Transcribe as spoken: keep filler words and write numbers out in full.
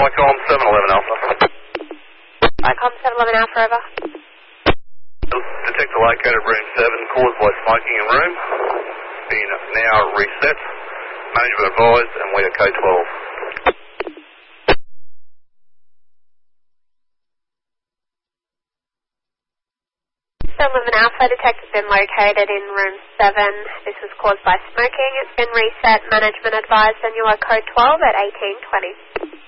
Icom seven eleven Alpha. Icom seven eleven Alpha, over. Detector located room seven, caused by smoking in room. Being now reset. Management advised, and we are code twelve. seven eleven Alpha, detector's been located in room seven. This was caused by smoking. It's been reset, management advised, and you are code twelve at eighteen twenty.